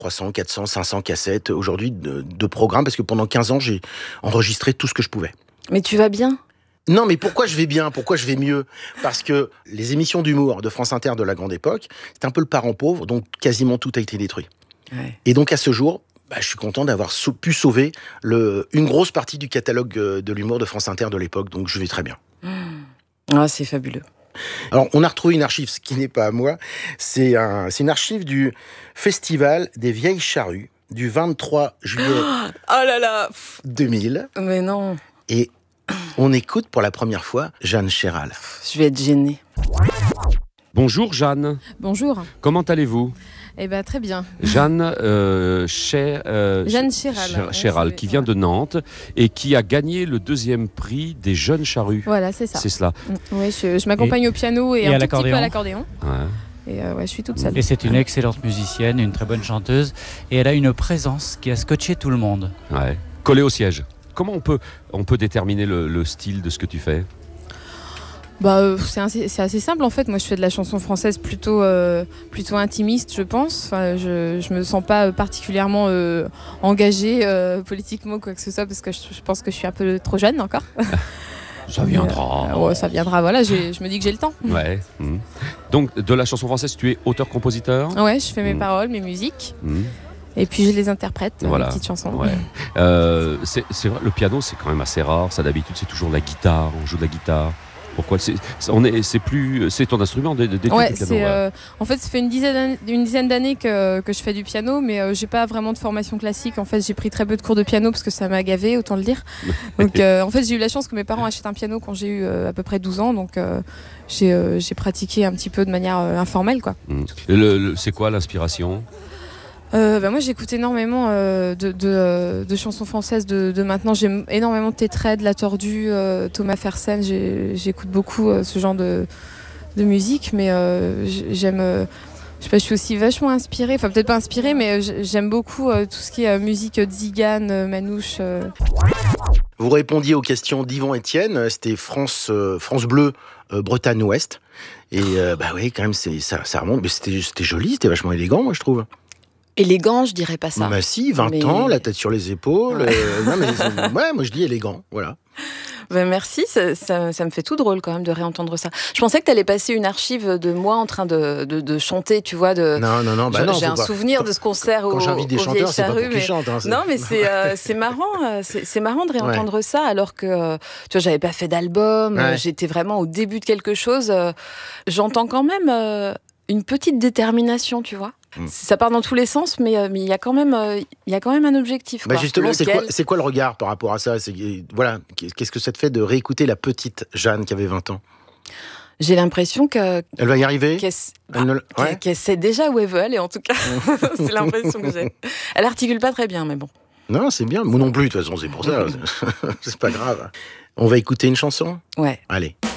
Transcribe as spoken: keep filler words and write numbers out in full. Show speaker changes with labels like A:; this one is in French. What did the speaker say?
A: trois cents, quatre cents, cinq cents cassettes aujourd'hui de, de programmes, parce que pendant quinze ans, j'ai enregistré tout ce que je pouvais.
B: Mais tu vas bien ?
A: Non, mais pourquoi je vais bien ? Pourquoi je vais mieux ? Parce que les émissions d'humour de France Inter de la grande époque, c'est un peu le parent pauvre, donc quasiment tout a été détruit. Ouais. Et donc à ce jour, bah, je suis content d'avoir sau- pu sauver le, une grosse partie du catalogue de l'humour de France Inter de l'époque, donc je vais très bien.
B: Mmh. Ah, c'est fabuleux.
A: Alors, on a retrouvé une archive, ce qui n'est pas à moi, c'est, un, c'est une archive du Festival des Vieilles Charrues du vingt-trois juillet
B: oh là là
A: deux mille.
B: Mais non.
A: Et on écoute pour la première fois Jeanne Chéral.
B: Je vais être gênée.
C: Bonjour Jeanne.
D: Bonjour.
C: Comment allez-vous ?
D: Eh ben très bien.
C: Jeanne euh, Cher, euh,
D: Jeanne Chéral,
C: Cher, Chéral
D: ouais,
C: qui vient de Nantes et qui a gagné le deuxième prix des jeunes charrues.
D: Voilà, c'est ça.
C: C'est cela.
D: Oui, je, je m'accompagne
E: et,
D: au piano et,
E: et
D: un
E: à
D: tout
E: l'accordéon.
D: petit peu à l'accordéon.
C: Ouais.
D: Et euh, ouais, je suis toute seule.
E: Et c'est une excellente musicienne, une très bonne chanteuse. Et elle a une présence qui a scotché tout le monde.
C: Ouais. Collée au siège. Comment on peut, on peut déterminer le, le style de ce que tu fais ?
D: Bah, euh, c'est, assez, c'est assez simple en fait. Moi, je fais de la chanson française plutôt, euh, plutôt intimiste, je pense. Enfin, je, je me sens pas particulièrement euh, engagée euh, politiquement quoi que ce soit parce que je, je pense que je suis un peu trop jeune encore.
C: Ça viendra.
D: Euh, ouais, ça viendra. Voilà, j'ai, je me dis que j'ai le temps.
C: Ouais. Mmh. Donc, de la chanson française, tu es auteur-compositeur ?
D: Ouais, je fais mes
C: mmh.
D: paroles, mes musiques.
C: Mmh.
D: Et puis je les interprète,
C: voilà.
D: mes petites chansons.
C: Ouais. Euh, c'est, c'est vrai, le piano, c'est quand même assez rare. Ça, d'habitude, c'est toujours la guitare. On joue de la guitare. Pourquoi c'est, c'est, on est, c'est plus, c'est ton instrument d'étude
D: ouais,
C: du piano.
D: C'est,
C: ouais.
D: euh, en fait, ça fait une dizaine d'années, une dizaine d'années que, que je fais du piano, mais euh, j'ai pas vraiment de formation classique. En fait, j'ai pris très peu de cours de piano parce que ça m'a gavé, autant le dire. Donc, euh, en fait, j'ai eu la chance que mes parents achètent un piano quand j'ai eu euh, à peu près douze ans. Donc, euh, j'ai, euh, j'ai pratiqué un petit peu de manière euh, informelle, quoi.
C: Mmh. Le, le, c'est quoi l'inspiration ?
D: Euh, bah moi j'écoute énormément euh, de, de, de chansons françaises de, de maintenant. J'aime énormément Tétred, La Tordue, euh, Thomas Fersen. J'ai, j'écoute beaucoup euh, ce genre de, de musique, mais euh, j'aime. Euh, je sais pas, je suis aussi vachement inspirée. Enfin peut-être pas inspirée, mais j'aime beaucoup euh, tout ce qui est euh, musique Zigan, euh, Manouche. Euh.
A: Vous répondiez aux questions d'Yvan Etienne. C'était France, euh, France Bleu, euh, Bretagne Ouest. Et euh, bah oui, quand même, c'est, ça, ça remonte. Mais c'était, c'était joli, c'était vachement élégant, moi je trouve.
B: Élégant, je dirais pas ça.
A: Bah si, vingt
B: mais...
A: ans, la tête sur les épaules.
B: Ouais.
A: Euh, non, mais, ouais, moi je dis élégant, voilà.
B: Ben merci, ça, ça, ça me fait tout drôle quand même de réentendre ça. Je pensais que tu allais passer une archive de moi en train de, de, de chanter, tu vois. De...
A: Non, non, non. Bah
B: je,
A: non
B: j'ai un
A: pas.
B: souvenir
A: quand,
B: de ce concert au
A: Quand j'invite des chanteurs, c'est pas pour qu'ils
B: mais...
A: chantent. Hein, c'est...
B: Non, mais c'est, euh, c'est marrant, c'est, c'est marrant de réentendre ouais. ça alors que, tu vois, j'avais pas fait d'album, ouais. j'étais vraiment au début de quelque chose. J'entends quand même euh, une petite détermination, tu vois. Mmh. Ça part dans tous les sens, mais il euh, y a quand même, il euh, y a quand même un objectif.
A: Bah
B: quoi.
A: justement, c'est quoi, c'est quoi le regard par rapport à ça ? C'est, voilà, qu'est-ce que ça te fait de réécouter la petite Jeanne qui avait vingt ans ?
B: J'ai l'impression que...
A: Elle va y arriver ?
B: qu'elle,
A: elle ne...
B: qu'elle,
A: ouais.
B: qu'elle sait déjà où elle veut aller, en tout cas. C'est l'impression que j'ai. Elle articule pas très bien, mais bon.
A: Non, c'est bien. Moi non plus, de toute façon, c'est pour ça. C'est pas grave. On va écouter une chanson ?
B: Ouais.
A: Allez.